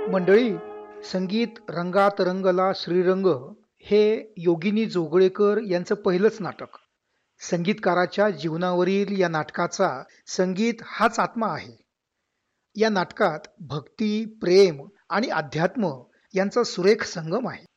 मंडळी, संगीत रंगात रंगला श्रीरंग हे योगिनी जोगळेकर यांचं पहिलंच नाटक. संगीतकाराच्या जीवनावरील या नाटकाचा संगीत हाच आत्मा आहे. या नाटकात भक्ती, प्रेम आणि अध्यात्म यांचा सुरेख संगम आहे.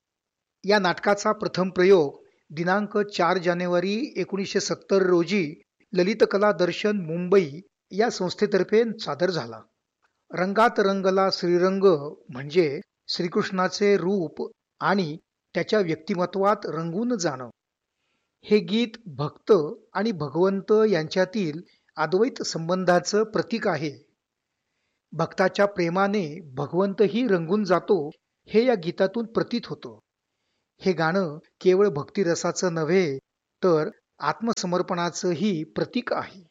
या नाटकाचा प्रथम प्रयोग दिनांक 4 जानेवारी 1970 रोजी ललित कला दर्शन मुंबई या संस्थेतर्फे सादर झाला. रंगात रंगला श्रीरंग म्हणजे श्रीकृष्णाचे रूप आणि त्याच्या व्यक्तिमत्वात रंगून जाणं. हे गीत भक्त आणि भगवंत यांच्यातील अद्वैत संबंधाचं प्रतीक आहे. भक्ताच्या प्रेमाने भगवंतही रंगून जातो हे या गीतातून प्रतीत होतं. हे गाणं केवळ भक्तिरसाचं नव्हे तर आत्मसमर्पणाचंही प्रतीक आहे.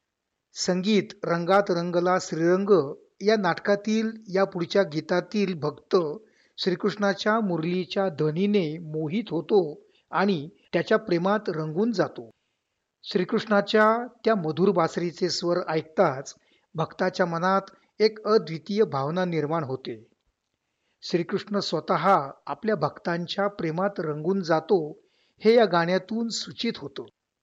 संगीत रंगात रंगला श्रीरंग या नाटकातील या पुढच्या गीतातील भक्त श्रीकृष्णाच्या मुरलीच्या ध्वनीने मोहित होतो आणि त्याच्या प्रेमात रंगून जातो. श्रीकृष्णाच्या त्या मधुर बासरीचे स्वर ऐकताच भक्ताच्या मनात एक अद्वितीय भावना निर्माण होते. श्रीकृष्ण स्वतः आपल्या भक्तांच्या प्रेमात रंगून जातो हे या गाण्यातून सूचित होतं.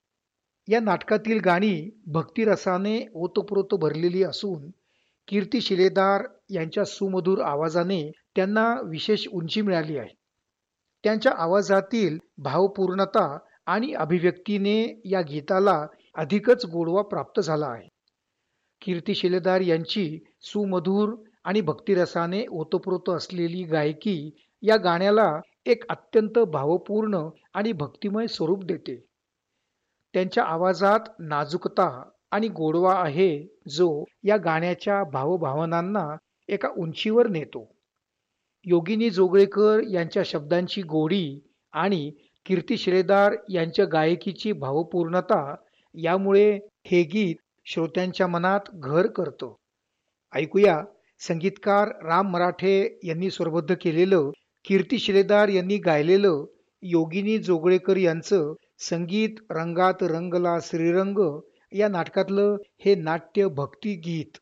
या नाटकातील गाणी भक्तिरसाने ओतप्रोत भरलेली असून कीर्ती शिलेदार यांच्या सुमधुर आवाजाने त्यांना विशेष उंची मिळाली आहे. त्यांच्या आवाजातील भावपूर्णता आणि अभिव्यक्तीने या गीताला अधिकच गोडवा प्राप्त झाला आहे. कीर्ती शिलेदार यांची सुमधुर आणि भक्तिरसाने ओतप्रोत असलेली गायकी या गाण्याला एक अत्यंत भावपूर्ण आणि भक्तिमय स्वरूप देते. त्यांच्या आवाजात नाजूकता आणि गोडवा आहे जो या गाण्याच्या भावभावनांना एका उंचीवर नेतो. योगिनी जोगळेकर यांच्या शब्दांची गोडी आणि कीर्ती शिलेदार यांच्या गायकीची भावपूर्णता यामुळे हे गीत श्रोत्यांच्या मनात घर करतं. ऐकूया संगीतकार राम मराठे यांनी स्वरबद्ध केलेलं, कीर्ती शिलेदार यांनी गायलेलं योगिनी जोगळेकर यांचं संगीत रंगात रंगला श्रीरंग या नाटकातलं हे नाट्य भक्ती गीत.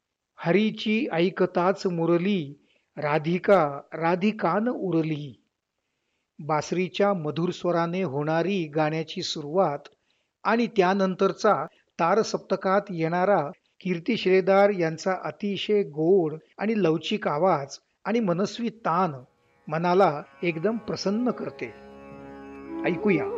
हरीची ऐकताच मुरली, राधिका राधिकान उरली. बासरीच्या मधुर स्वराने होणारी गाण्याची सुरुवात आणि त्यानंतरचा तारसप्तकात येणारा कीर्ती शिलेदार यांचा अतिशय गोड आणि लवचिक आवाज आणि मनस्वी तान मनाला एकदम प्रसन्न करते. ऐकूया.